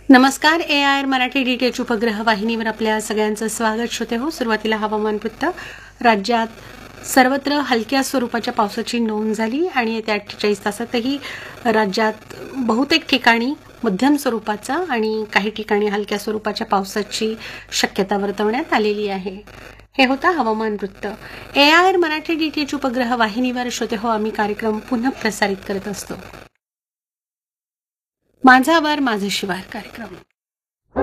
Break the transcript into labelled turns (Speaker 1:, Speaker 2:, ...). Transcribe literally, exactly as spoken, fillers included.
Speaker 1: नमस्कार. ए I R Marathi DTH उपग्रह वाहिनीवर आपल्या सगळ्यांचं स्वागत. श्रोते हो, सुरुवातीला हवामान वृत्त. राज्यात सर्वत्र हलक्या स्वरूपाच्या पावसाची नोंद झाली आणि येत्या अठ्ठेचाळीस तासातही राज्यात बहुतेक ठिकाणी मध्यम स्वरूपाचा आणि काही ठिकाणी हलक्या स्वरूपाच्या पावसाची शक्यता वर्तवण्यात आलेली आहे. हे होता हवामान वृत्त. ए आय आर मराठी डीटीएच उपग्रह वाहिनीवर श्रोते हो, आम्ही कार्यक्रम पुन्हा प्रसारित करत असतो. माझा वार माझं शिवार कार्यक्रम.